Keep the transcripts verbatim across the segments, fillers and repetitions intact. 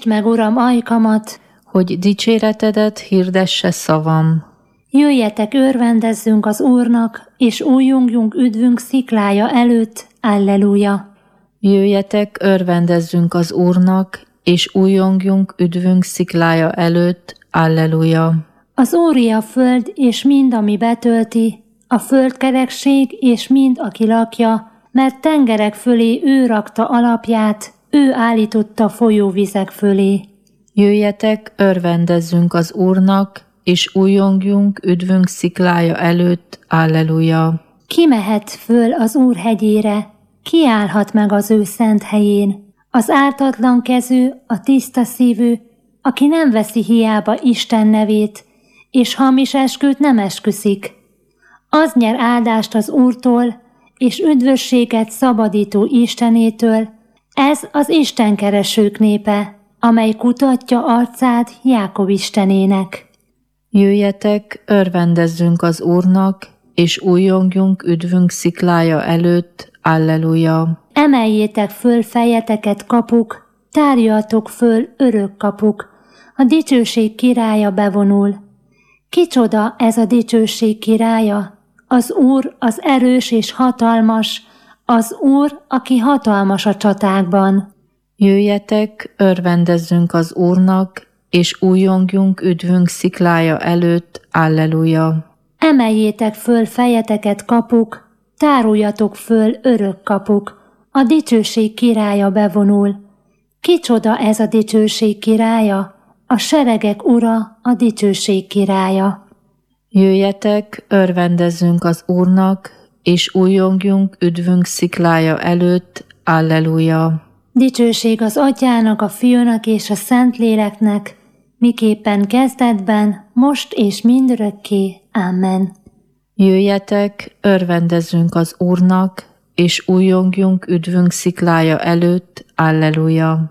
Nyisd meg, Uram, ajkamat, hogy dicséretedet hirdesse szavam. Jöjjetek, örvendezzünk az Úrnak, és újjongjunk üdvünk sziklája előtt. Alleluja! Jöjjetek, örvendezzünk az Úrnak, és újjongjunk üdvünk sziklája előtt. Alleluja! Az Úré a föld, és mind, ami betölti, a földkerekség, és mind, aki lakja, mert tengerek fölé ő rakta alapját, ő állította folyóvizek fölé. Jöjjetek, örvendezzünk az Úrnak, és újjongjunk üdvünk sziklája előtt. Alleluja! Ki mehet föl az Úr hegyére, ki állhat meg az ő szent helyén? Az ártatlan kezű, a tiszta szívű, aki nem veszi hiába Isten nevét, és hamis esküt nem esküszik. Az nyer áldást az Úrtól, és üdvösséget szabadító Istenétől. Ez az istenkeresők népe, amely kutatja arcát Jákob Istenének. Jöjjetek, örvendezzünk az Úrnak, és újjongjunk üdvünk sziklája előtt. Alleluja! Emeljétek föl fejeteket, kapuk, tárjatok föl, örök kapuk, a dicsőség királya bevonul. Kicsoda ez a dicsőség királya? Az Úr, az erős és hatalmas, az Úr, aki hatalmas a csatákban. Jöjjetek, örvendezzünk az Úrnak, és újjongjunk üdvünk sziklája előtt. Alleluja! Emeljétek föl fejeteket, kapuk, táruljatok föl, örök kapuk, a dicsőség királya bevonul. Kicsoda ez a dicsőség királya? A seregek ura, a dicsőség királya. Jöjjetek, örvendezzünk az Úrnak, és újjongjunk üdvünk sziklája előtt. Alleluja! Dicsőség az Atyának, a Fiúnak és a Szentléleknek, miképpen kezdetben, most és mindörökké. Amen. Jöjjetek, örvendezzünk az Úrnak, és újjongjunk üdvünk sziklája előtt. Alleluja!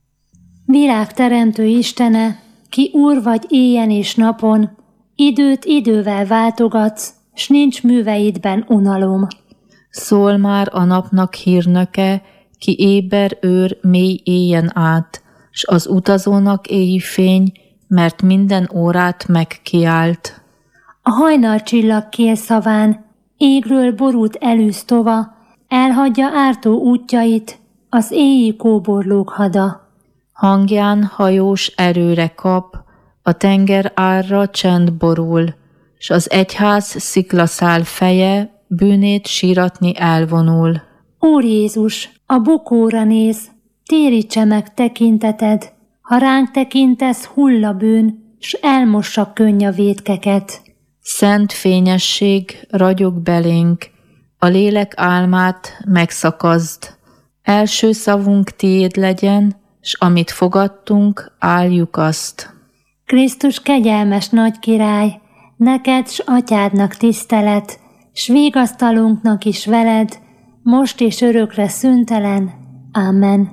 Világteremtő Istene, ki Úr vagy éjjel és napon, időt idővel váltogatsz, s nincs műveidben unalom. Szól már a napnak hírnöke, ki éber őr mély éjjen át, s az utazónak éji fény, mert minden órát megkiált. A hajnalcsillag kélszaván, égről borút elűz tova, elhagyja ártó útjait, az éji kóborlók hada. Hangján hajós erőre kap, a tenger árra csend borul, s az egyház sziklaszál feje bűnét síratni elvonul. Úr Jézus, a bukóra néz, térítse meg tekinteted, ha ránk tekintesz, hull a bűn, s elmossa könny a vétkeket. Szent fényesség ragyog belénk, a lélek álmát megszakazd. Első szavunk tiéd legyen, s amit fogadtunk, álljuk azt. Krisztus kegyelmes nagy király, neked s atyádnak tisztelet, s vigasztalunknak is veled, most és örökre szüntelen. Amen.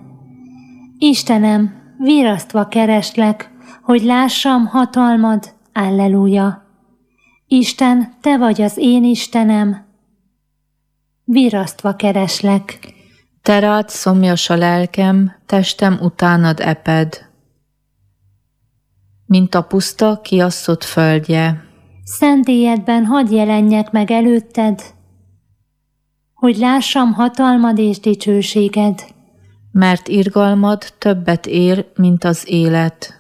Istenem, virasztva kereslek, hogy lássam hatalmad. Alleluja. Isten, te vagy az én Istenem, virasztva kereslek. Te rád szomjas a lelkem, testem utánad eped, mint a puszta kiasszott földje. Szentélyedben hadd jelenjek meg előtted, hogy lássam hatalmad és dicsőséged. Mert irgalmad többet ér, mint az élet.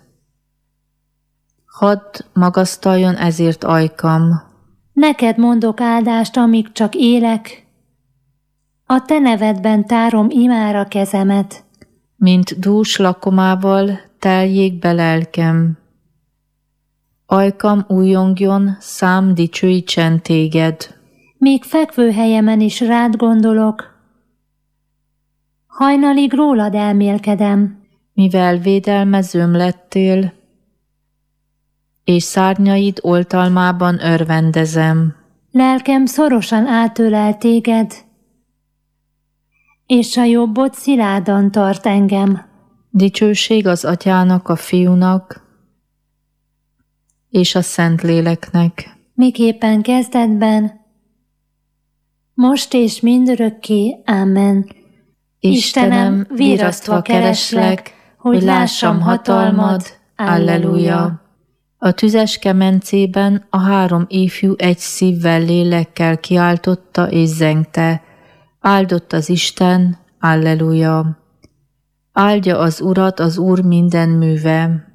Hadd magasztaljon ezért ajkam. Neked mondok áldást, amíg csak élek, a te nevedben tárom imára kezemet. Mint dús lakomával teljék be lelkem. Ajkam újjongjon, szám dicsőítsen téged. Még fekvőhelyemen is rád gondolok, hajnalig rólad elmélkedem. Mivel védelmezőm lettél, és szárnyaid oltalmában örvendezem. Lelkem szorosan átölel téged, és a jobbod szilárdan tart engem. Dicsőség az Atyának, a Fiúnak, és a Szentléleknek. Miképpen kezdetben, most és mindörökké. Amen. Istenem, virasztva kereslek, hogy lássam hatalmad. Alleluja! A tüzes kemencében a három ifjú egy szívvel, lélekkel kiáltotta és zengte: áldott az Isten, alleluja! Áldja az Urat az Úr minden műve.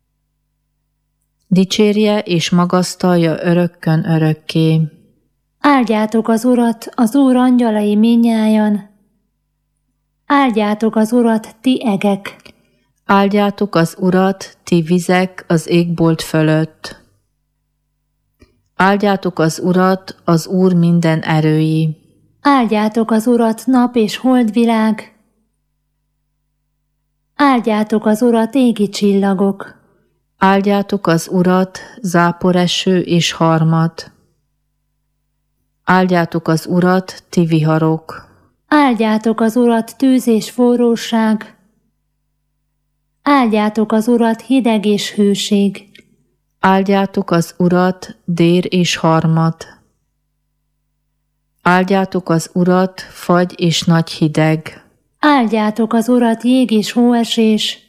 Dicsérje és magasztalja örökkön örökké. Áldjátok az Urat, az Úr angyalai minnyájan. Áldjátok az Urat, ti egek. Áldjátok az Urat, ti vizek az égbolt fölött. Áldjátok az Urat, az Úr minden erői. Áldjátok az Urat, nap és holdvilág. Áldjátok az Urat, égi csillagok. Áldjátok az Urat, záporeső és harmat. Áldjátok az Urat, ti viharok. Áldjátok az Urat, tűz és forróság. Áldjátok az Urat, hideg és hőség. Áldjátok az Urat, dér és harmat. Áldjátok az Urat, fagy és nagy hideg. Áldjátok az Urat, jég és hóesés.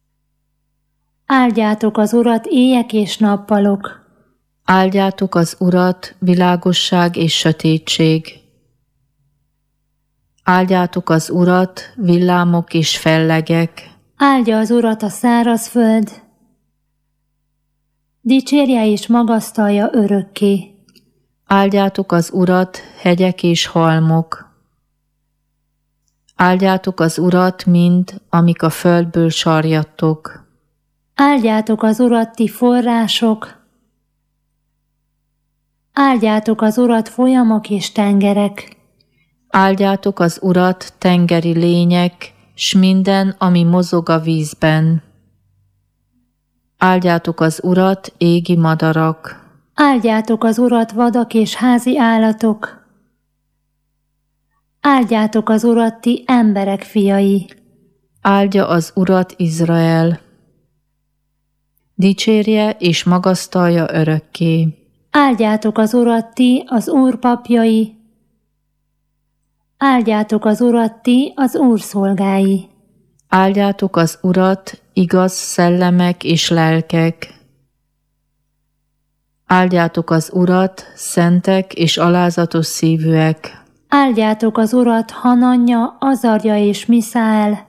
Áldjátok az Urat, éjek és nappalok. Áldjátok az Urat, világosság és sötétség. Áldjátok az Urat, villámok és fellegek. Áldja az Urat a száraz föld. Dicsérje és magasztalja örökké. Áldjátok az Urat, hegyek és halmok. Áldjátok az Urat mind, amik a földből sarjadtok. Áldjátok az Urat, ti források. Áldjátok az Urat, folyamok és tengerek. Áldjátok az Urat, tengeri lények, s minden, ami mozog a vízben. Áldjátok az Urat, égi madarak. Áldjátok az Urat, vadak és házi állatok. Áldjátok az Urat, ti emberek fiai. Áldja az Urat Izrael. Dicsérje és magasztalja örökké. Áldjátok az Urat, ti az Úr papjai. Áldjátok az Urat, ti az Úr szolgái. Áldjátok az Urat, igaz szellemek és lelkek. Áldjátok az Urat, szentek és alázatos szívűek. Áldjátok az Urat, Hananja, Azarja és Miszáel.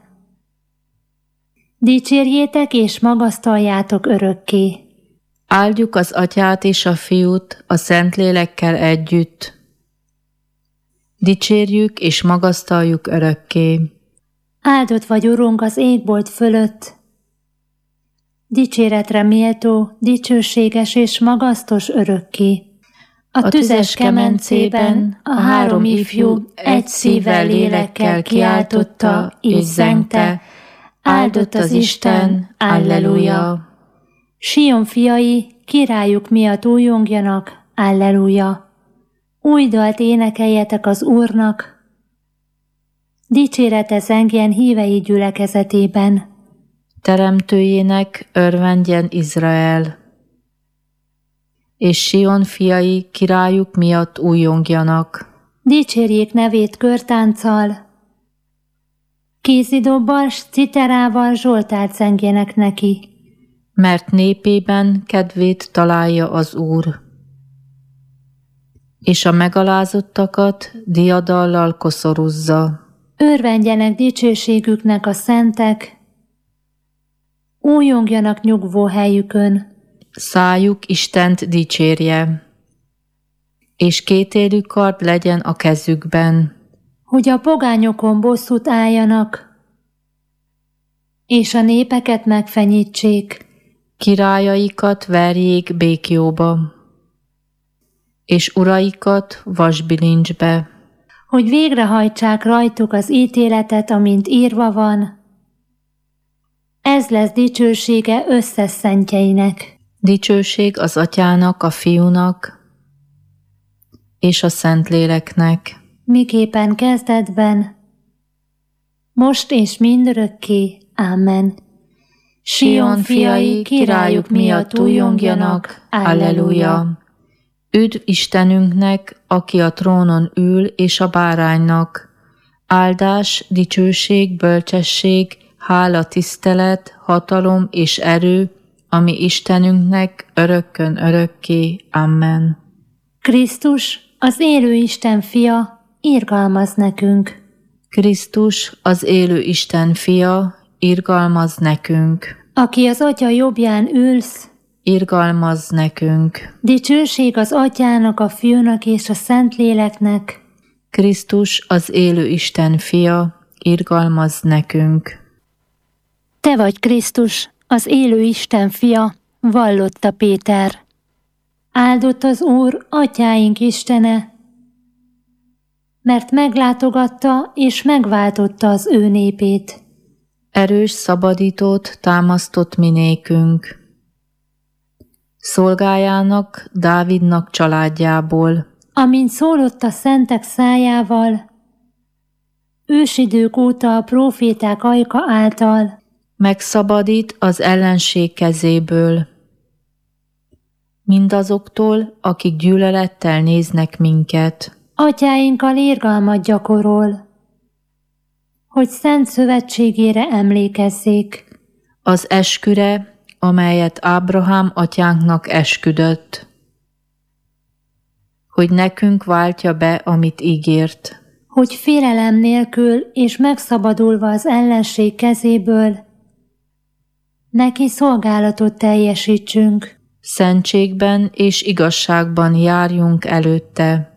Dicsérjétek és magasztaljátok örökké. Áldjuk az Atyát és a Fiút a Szentlélekkel együtt. Dicsérjük és magasztaljuk örökké. Áldott vagy, Urunk, az égbolt fölött. Dicséretre méltó, dicsőséges és magasztos örökké. A, a tüzes kemencében a három ifjú egy szívvel, lélekkel kiáltotta és zengte: áldott az Isten, alleluja! Sion fiai, királyuk miatt újongjanak, alleluja! Új dalt énekeljetek az Úrnak, dicsérete zengjen hívei gyülekezetében. Teremtőjének örvendjen Izrael, és Sion fiai királyuk miatt újongjanak. Dicsérjék nevét körtánccal, kézidobbal s citerával zsoltárt zengjenek neki. Mert népében kedvét találja az Úr, és a megalázottakat diadallal koszorúzza. Örvendjenek dicsőségüknek a szentek, újongjanak nyugvó helyükön. Szájuk Istent dicsérje, és kétélű kard legyen a kezükben. Hogy a pogányokon bosszút álljanak, és a népeket megfenyítsék. Királyaikat verjék békjóba, és uraikat vasbilincsbe. Hogy végrehajtsák rajtuk az ítéletet, amint írva van. Ez lesz dicsősége összes szentjeinek. Dicsőség az Atyának, a Fiúnak és a Szentléleknek. Miképpen kezdetben, most és mindörökké. Amen. Sion fiai, királyuk miatt újongjanak, alleluja! Üdv Istenünknek, aki a trónon ül, és a báránynak. Áldás, dicsőség, bölcsesség, hála, tisztelet, hatalom és erő, ami Istenünknek örökkön örökké. Amen. Krisztus, az élő Isten fia, irgalmaz nekünk. Krisztus, az élő Isten fia, irgalmaz nekünk. Aki az Atya jobbján ülsz, irgalmaz nekünk. Dicsőség az Atyának, a Fiúnak és a Szentléleknek. Krisztus, az élő Isten fia, irgalmaz nekünk. Te vagy Krisztus, az élő Isten fia, vallotta Péter. Áldott az Úr, Atyáink Istene, mert meglátogatta és megváltotta az ő népét. Erős szabadítót támasztott minékünk. Szolgájának, Dávidnak családjából. Amint szólott a szentek szájával, ősidők óta a próféták ajka által. Megszabadít az ellenség kezéből. Mindazoktól, akik gyűlölettel néznek minket. Atyáinkkal irgalmat gyakorol, hogy szent szövetségére emlékezzék. Az esküre, amelyet Ábrahám atyánknak esküdött, hogy nekünk váltja be, amit ígért. Hogy félelem nélkül és megszabadulva az ellenség kezéből, neki szolgálatot teljesítsünk. Szentségben és igazságban járjunk előtte,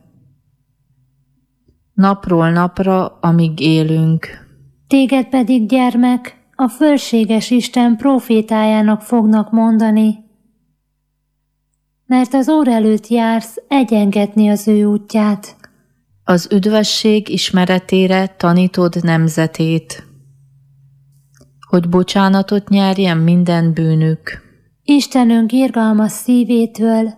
napról napra, amíg élünk. Téged pedig, gyermek, a fölséges Isten prófétájának fognak mondani, mert az Úr előtt jársz egyengetni az ő útját. Az üdvösség ismeretére tanítod nemzetét, hogy bocsánatot nyerjen minden bűnük. Istenünk irgalmas szívétől,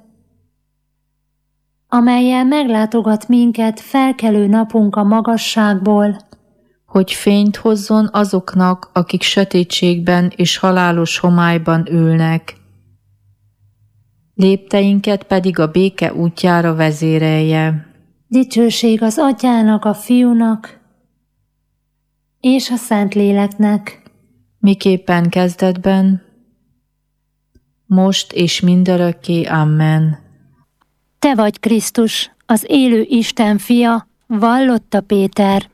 amellyel meglátogat minket felkelő napunk a magasságból, hogy fényt hozzon azoknak, akik sötétségben és halálos homályban ülnek, lépteinket pedig a béke útjára vezérelje. Dicsőség az Atyának, a Fiúnak és a Szentléleknek. Miképpen kezdetben, most és mindörökké. Amen. Te vagy Krisztus, az élő Isten fia, vallotta Péter.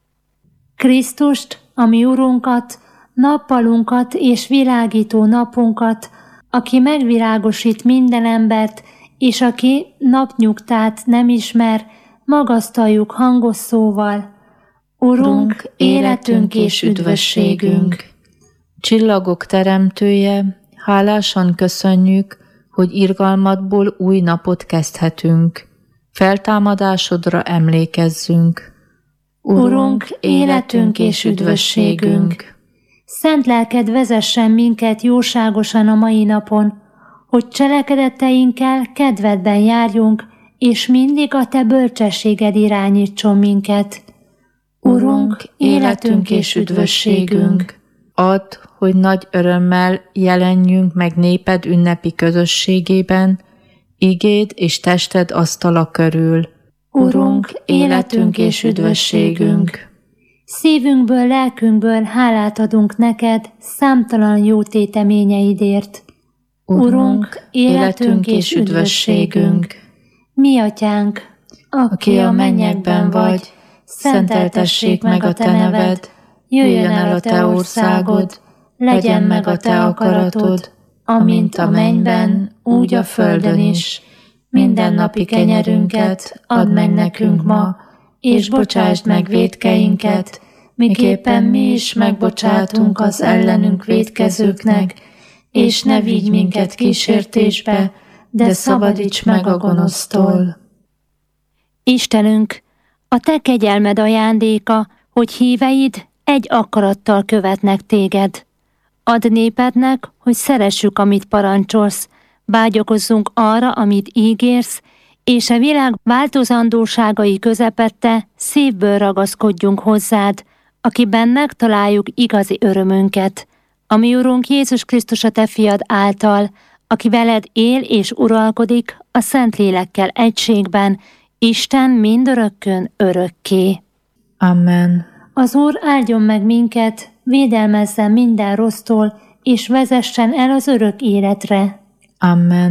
Krisztust, a mi Urunkat, nappalunkat és világító napunkat, aki megvilágosít minden embert, és aki napnyugtát nem ismer, magasztaljuk hangos szóval. Urunk, életünk és üdvösségünk. Csillagok teremtője, hálásan köszönjük, hogy irgalmadból új napot kezdhetünk. Feltámadásodra emlékezzünk. Urunk, életünk és üdvösségünk. Szent lelked vezessen minket jóságosan a mai napon, hogy cselekedeteinkkel kedvedben járjunk, és mindig a te bölcsességed irányítson minket. Urunk, életünk és üdvösségünk. Add, hogy nagy örömmel jelenjünk meg néped ünnepi közösségében, igéd és tested asztala körül. Urunk, életünk és üdvösségünk. Szívünkből, lelkünkből hálát adunk neked számtalan jó téteményeidért. Urunk, életünk és üdvösségünk. Mi atyánk, aki a mennyekben vagy, szenteltessék meg a te neved, jöjjön el a te országod, legyen meg a te akaratod, amint a mennyben, úgy a földön is. Mindennapi kenyerünket add meg nekünk ma, és bocsásd meg vétkeinket, miképpen mi is megbocsátunk az ellenünk vétkezőknek, és ne vigy minket kísértésbe, de szabadíts meg a gonosztól. Istenünk, a te kegyelmed ajándéka, hogy híveid egy akarattal követnek téged. Add népednek, hogy szeressük, amit parancsolsz, vágyakozzunk arra, amit ígérsz, és a világ változandóságai közepette szívből ragaszkodjunk hozzád, akiben megtaláljuk igazi örömünket. Ami Urunk Jézus Krisztus a te fiad által, aki veled él és uralkodik a Szentlélekkel egységben, Isten mindörökkön örökké. Amen. Az Úr áldjon meg minket, védelmezzen minden rossztól, és vezessen el az örök életre. Amen.